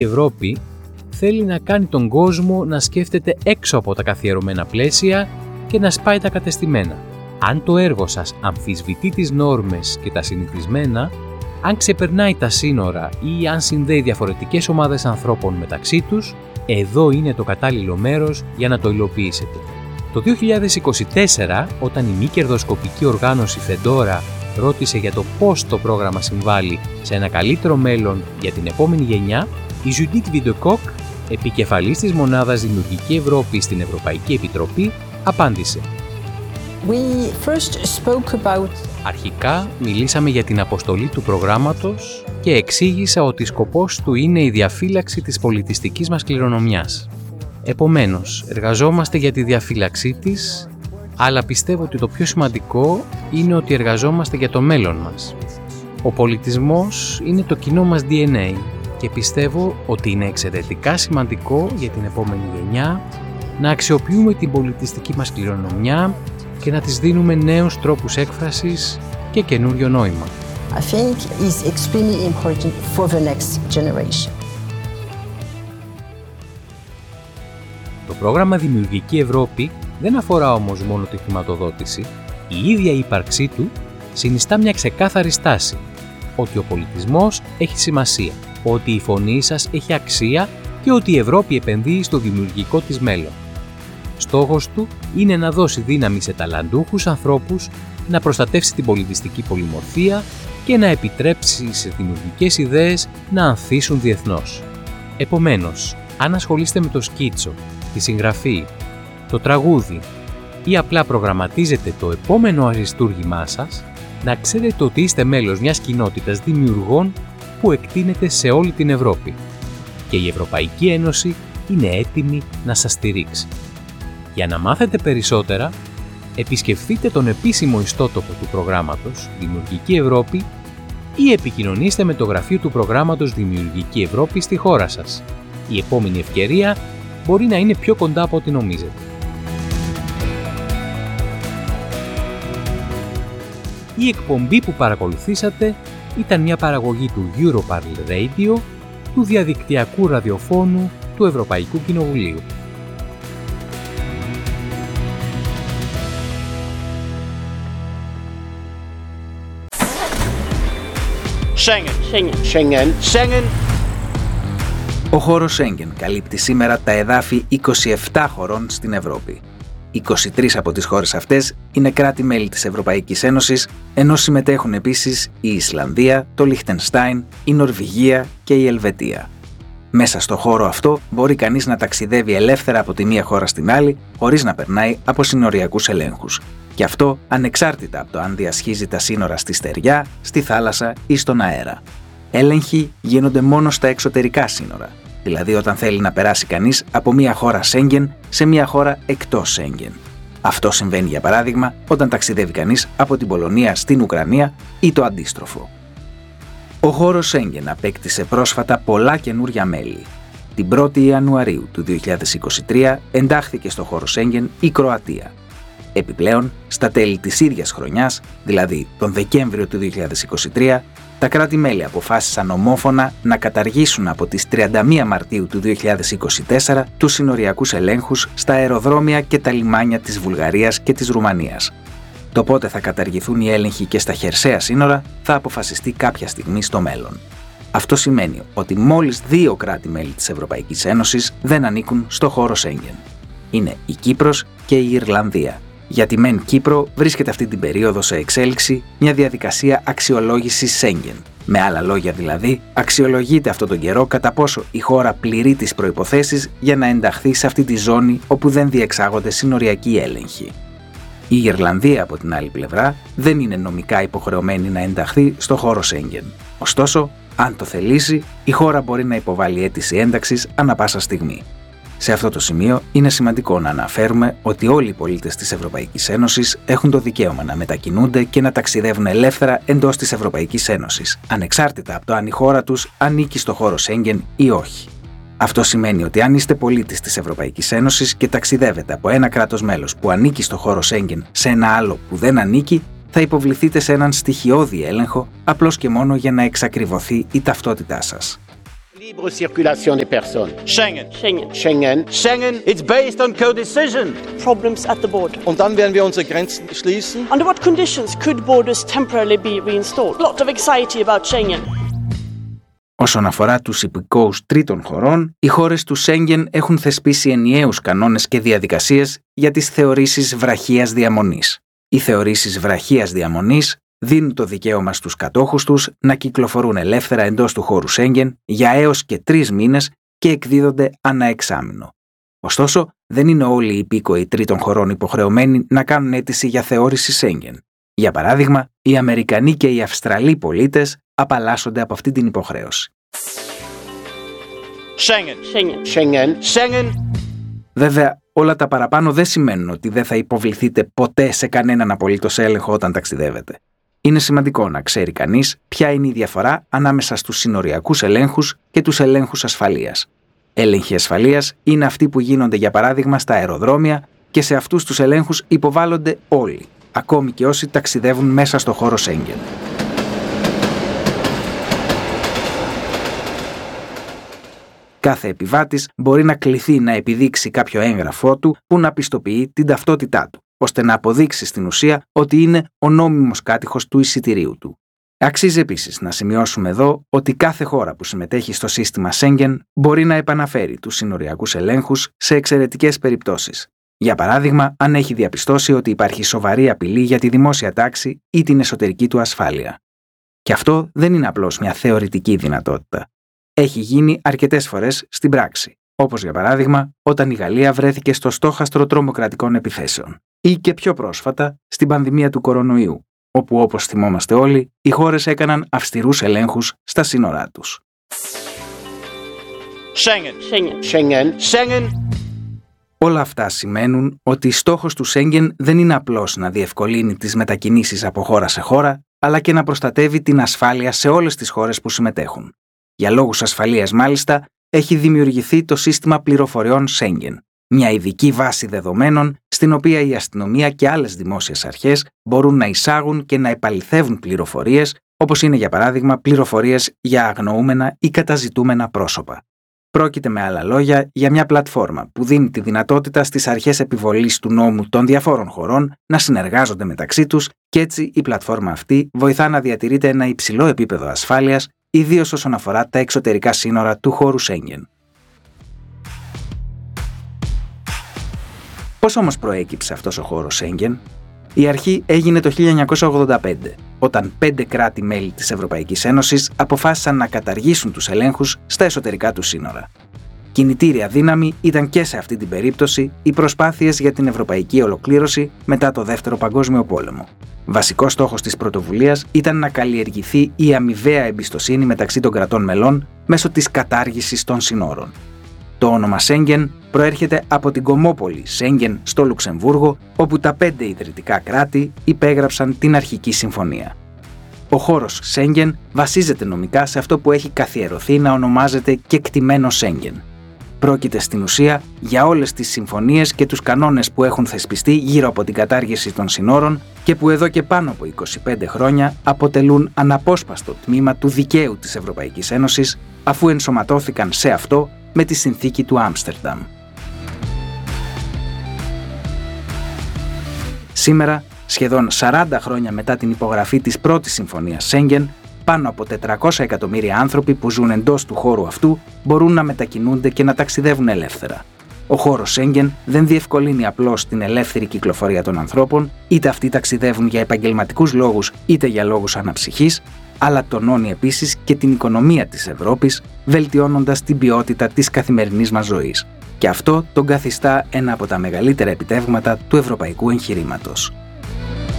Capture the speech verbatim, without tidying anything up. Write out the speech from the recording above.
Η Ευρώπη θέλει να κάνει τον κόσμο να σκέφτεται έξω από τα καθιερωμένα πλαίσια και να σπάει τα κατεστημένα. Αν το έργο σας αμφισβητεί τις νόρμες και τα συνηθισμένα, αν ξεπερνάει τα σύνορα ή αν συνδέει διαφορετικές ομάδες ανθρώπων μεταξύ τους, εδώ είναι το κατάλληλο μέρος για να το υλοποιήσετε. Το δύο χιλιάδες είκοσι τέσσερα, όταν η μη κερδοσκοπική οργάνωση Fedora ρώτησε για το πώς το πρόγραμμα συμβάλλει σε ένα καλύτερο μέλλον για την επόμενη γενιά, η Judith Vidocq, επικεφαλής της Μονάδας Δημιουργική Ευρώπη στην Ευρωπαϊκή Επιτροπή, απάντησε. We first spoke about... Αρχικά μιλήσαμε για την αποστολή του προγράμματος και εξήγησα ότι σκοπός του είναι η διαφύλαξη της πολιτιστικής μας κληρονομιάς. Επομένως, εργαζόμαστε για τη διαφύλαξή της, αλλά πιστεύω ότι το πιο σημαντικό είναι ότι εργαζόμαστε για το μέλλον μας. Ο πολιτισμός είναι το κοινό μας ντι εν έι και πιστεύω ότι είναι εξαιρετικά σημαντικό για την επόμενη γενιά να αξιοποιούμε την πολιτιστική μας κληρονομιά και να της δίνουμε νέους τρόπους έκφρασης και καινούριο νόημα. I think is extremely important for the next generation. Το πρόγραμμα Δημιουργική Ευρώπη δεν αφορά όμως μόνο τη χρηματοδότηση. Η ίδια η ύπαρξή του συνιστά μια ξεκάθαρη στάση ότι ο πολιτισμός έχει σημασία, ότι η φωνή σας έχει αξία και ότι η Ευρώπη επενδύει στο δημιουργικό της μέλλον. Στόχος του είναι να δώσει δύναμη σε ταλαντούχους ανθρώπους, να προστατεύσει την πολιτιστική πολυμορφία και να επιτρέψει σε δημιουργικές ιδέες να ανθίσουν διεθνώς. Επομένως, αν ασχολείστε με το σκίτσο, τη συγγραφή, το τραγούδι ή απλά προγραμματίζετε το επόμενο αριστούργημά σας, να ξέρετε ότι είστε μέλος μιας κοινότητας δημιουργών που εκτείνεται σε όλη την Ευρώπη και η Ευρωπαϊκή Ένωση είναι έτοιμη να σας στηρίξει. Για να μάθετε περισσότερα, επισκεφτείτε τον επίσημο ιστότοπο του προγράμματος Δημιουργική Ευρώπη ή επικοινωνήστε με το γραφείο του προγράμματος Δημιουργική Ευρώπη στη χώρα σας. Η επόμενη ευκαιρία μπορεί να είναι πιο κοντά από ό,τι νομίζετε. Η εκπομπή που παρακολουθήσατε ήταν μια παραγωγή του Europarl Radio, του διαδικτυακού ραδιοφώνου του Ευρωπαϊκού Κοινοβουλίου. Schengen. Schengen. Schengen. Schengen. Ο χώρος Σέγγεν καλύπτει σήμερα τα εδάφη είκοσι επτά χωρών στην Ευρώπη. είκοσι τρεις από τις χώρες αυτές είναι κράτη-μέλη της Ευρωπαϊκής Ένωσης, ενώ συμμετέχουν επίσης η Ισλανδία, το Λιχτενστάιν, η Νορβηγία και η Ελβετία. Μέσα στο χώρο αυτό μπορεί κανείς να ταξιδεύει ελεύθερα από τη μία χώρα στην άλλη, χωρίς να περνάει από συνοριακούς ελέγχους. Και αυτό ανεξάρτητα από το αν διασχίζει τα σύνορα στη στεριά, στη θάλασσα ή στον αέρα. Έλεγχοι γίνονται μόνο στα εξωτερικά σύνορα, δηλαδή όταν θέλει να περάσει κανείς από μία χώρα Σέγγεν σε μία χώρα εκτός Σέγγεν. Αυτό συμβαίνει για παράδειγμα όταν ταξιδεύει κανείς από την Πολωνία στην Ουκρανία ή το αντίστροφο. Ο χώρος Σέγγεν απέκτησε πρόσφατα πολλά καινούρια μέλη. Την πρώτη Ιανουαρίου του δύο χιλιάδες είκοσι τρία εντάχθηκε στο χώρο Σέγγεν η Κροατία. Επιπλέον, στα τέλη της ίδιας χρονιάς, δηλαδή τον Δεκέμβριο του δύο χιλιάδες είκοσι τρία, τα κράτη-μέλη αποφάσισαν ομόφωνα να καταργήσουν από τις τριάντα μία Μαρτίου του δύο χιλιάδες είκοσι τέσσερα τους συνοριακούς ελέγχους στα αεροδρόμια και τα λιμάνια της Βουλγαρίας και της Ρουμανίας. Το πότε θα καταργηθούν οι έλεγχοι και στα χερσαία σύνορα θα αποφασιστεί κάποια στιγμή στο μέλλον. Αυτό σημαίνει ότι μόλις δύο κράτη-μέλη της Ευρωπαϊκής Ένωσης δεν ανήκουν στο χώρο Σέγγεν. Είναι η Κύπρος και η Ιρλανδία. Για τη μεν Κύπρο βρίσκεται αυτή την περίοδο σε εξέλιξη μια διαδικασία αξιολόγησης Σέγγεν. Με άλλα λόγια δηλαδή, αξιολογείται αυτόν τον καιρό κατά πόσο η χώρα πληρεί τις προϋποθέσεις για να ενταχθεί σε αυτή τη ζώνη όπου δεν διεξάγονται συνοριακοί έλεγχοι. Η Ιρλανδία, από την άλλη πλευρά, δεν είναι νομικά υποχρεωμένη να ενταχθεί στο χώρο Σέγγεν. Ωστόσο, αν το θελήσει, η χώρα μπορεί να υποβάλει αίτηση ένταξης ανά πάσα στιγμή. Σε αυτό το σημείο είναι σημαντικό να αναφέρουμε ότι όλοι οι πολίτες της Ευρωπαϊκής Ένωσης έχουν το δικαίωμα να μετακινούνται και να ταξιδεύουν ελεύθερα εντός της Ευρωπαϊκής Ένωσης, ανεξάρτητα από το αν η χώρα τους ανήκει στο χώρο Σέγγεν ή όχι. Αυτό σημαίνει ότι αν είστε πολίτης της Ευρωπαϊκής Ένωσης και ταξιδεύετε από ένα κράτος μέλος που ανήκει στο χώρο Σέγγεν σε ένα άλλο που δεν ανήκει, θα υποβληθείτε σε έναν στοιχειώδη έλεγχο απλώς και μόνο για να εξακριβωθεί η ταυτότητά σας. Libre circulation des personnes. Schengen. Schengen. Schengen. Schengen, it's based on co-decision. Problems at the border. Und dann werden wir unsere Grenzen schließen. Under what conditions could borders temporarily be reinstalled? A lot of anxiety about Schengen. Όσον αφορά τους υπηκόους τρίτων χωρών, οι χώρες του Σέγγεν έχουν θεσπίσει ενιαίους κανόνες και διαδικασίες για τις θεωρήσεις βραχίας διαμονής. Οι θεωρήσεις βραχίας διαμονής δίνουν το δικαίωμα στους κατόχους τους να κυκλοφορούν ελεύθερα εντός του χώρου Σέγγεν για έως και τρεις μήνες και εκδίδονται ανά εξάμηνο. Ωστόσο, δεν είναι όλοι οι υπήκοοι τρίτων χωρών υποχρεωμένοι να κάνουν αίτηση για θεώρηση Σέγγεν. Για παράδειγμα, οι Αμερικανοί και οι Αυστραλοί πολίτες απαλλάσσονται από αυτή την υποχρέωση. Schengen. Schengen. Schengen. Schengen. Βέβαια, όλα τα παραπάνω δεν σημαίνουν ότι δεν θα υποβληθείτε ποτέ σε κανέναν απολύτως έλεγχο όταν ταξιδεύετε. Είναι σημαντικό να ξέρει κανείς ποια είναι η διαφορά ανάμεσα στους συνοριακούς ελέγχους και τους ελέγχους ασφαλείας. Έλεγχοι ασφαλείας είναι αυτοί που γίνονται για παράδειγμα στα αεροδρόμια και σε αυτούς τους ελέγχους υποβάλλονται όλοι, ακόμη και όσοι ταξιδεύουν μέσα στο χώρο Σέγγεν. Κάθε επιβάτης μπορεί να κληθεί να επιδείξει κάποιο έγγραφό του που να πιστοποιεί την ταυτότητά του, ώστε να αποδείξει στην ουσία ότι είναι ο νόμιμος κάτοικος του εισιτηρίου του. Αξίζει επίσης να σημειώσουμε εδώ ότι κάθε χώρα που συμμετέχει στο σύστημα Σέγγεν μπορεί να επαναφέρει τους συνοριακούς ελέγχους σε εξαιρετικές περιπτώσεις. Για παράδειγμα, αν έχει διαπιστώσει ότι υπάρχει σοβαρή απειλή για τη δημόσια τάξη ή την εσωτερική του ασφάλεια. Και αυτό δεν είναι απλώς μια θεωρητική δυνατότητα. Έχει γίνει αρκετές φορές στην πράξη, όπως για παράδειγμα όταν η Γαλλία βρέθηκε στο στόχαστρο τρομοκρατικών επιθέσεων ή και πιο πρόσφατα στην πανδημία του κορονοϊού, όπου όπως θυμόμαστε όλοι, οι χώρες έκαναν αυστηρούς ελέγχους στα σύνορά τους. Schengen. Schengen. Schengen. Schengen. Όλα αυτά σημαίνουν ότι στόχος του Σέγγεν δεν είναι απλώς να διευκολύνει τις μετακινήσεις από χώρα σε χώρα, αλλά και να προστατεύει την ασφάλεια σε όλες τις χώρες που συμμετέχουν. Για λόγους ασφαλείας μάλιστα, έχει δημιουργηθεί το σύστημα πληροφοριών Σέγγεν, μια ειδική βάση δεδομένων στην οποία η αστυνομία και άλλες δημόσιες αρχές μπορούν να εισάγουν και να επαληθεύουν πληροφορίες, όπως είναι για παράδειγμα πληροφορίες για αγνοούμενα ή καταζητούμενα πρόσωπα. Πρόκειται με άλλα λόγια για μια πλατφόρμα που δίνει τη δυνατότητα στις αρχές επιβολής του νόμου των διαφόρων χωρών να συνεργάζονται μεταξύ τους και έτσι η πλατφόρμα αυτή βοηθά να διατηρείται ένα υψηλό επίπεδο ασφάλειας, ιδίως όσον αφορά τα εξωτερικά σύνορα του χώρου Σέγγεν. Πώς όμως προέκυψε αυτός ο χώρος Σέγγεν? Η αρχή έγινε το χίλια εννιακόσια ογδόντα πέντε, όταν πέντε κράτη-μέλη της Ευρωπαϊκής Ένωσης αποφάσισαν να καταργήσουν τους ελέγχους στα εσωτερικά του σύνορα. Κινητήρια δύναμη ήταν και σε αυτή την περίπτωση οι προσπάθειες για την ευρωπαϊκή ολοκλήρωση μετά το Δεύτερο Παγκόσμιο Πόλεμο. Βασικός στόχος της πρωτοβουλίας ήταν να καλλιεργηθεί η αμοιβαία εμπιστοσύνη μεταξύ των κρατών μελών μέσω της κατάργησης των συνόρων. Το όνομα Σέγγεν προέρχεται από την κομμόπολη Σέγγεν στο Λουξεμβούργο, όπου τα πέντε ιδρυτικά κράτη υπέγραψαν την αρχική συμφωνία. Ο χώρος Σέγγεν βασίζεται νομικά σε αυτό που έχει καθιερωθεί να ονομάζεται κεκτημένο Σέγγεν. Πρόκειται στην ουσία για όλες τις συμφωνίες και τους κανόνες που έχουν θεσπιστεί γύρω από την κατάργηση των συνόρων και που εδώ και πάνω από είκοσι πέντε χρόνια αποτελούν αναπόσπαστο τμήμα του δικαίου της Ευρωπαϊκής Ένωσης, αφού ενσωματώθηκαν σε αυτό με τη συνθήκη του Άμστερνταμ. Σήμερα, σχεδόν σαράντα χρόνια μετά την υπογραφή της πρώτης συμφωνίας Σέγγεν, πάνω από τετρακόσια εκατομμύρια άνθρωποι που ζουν εντός του χώρου αυτού μπορούν να μετακινούνται και να ταξιδεύουν ελεύθερα. Ο χώρος Σέγγεν δεν διευκολύνει απλώς την ελεύθερη κυκλοφορία των ανθρώπων, είτε αυτοί ταξιδεύουν για επαγγελματικούς λόγους είτε για λόγους αναψυχής, αλλά τονώνει επίσης και την οικονομία της Ευρώπης, βελτιώνοντας την ποιότητα της καθημερινής μας ζωής. Και αυτό τον καθιστά ένα από τα μεγαλύτερα επιτεύγματα του ευρωπαϊκού εγχειρήματος.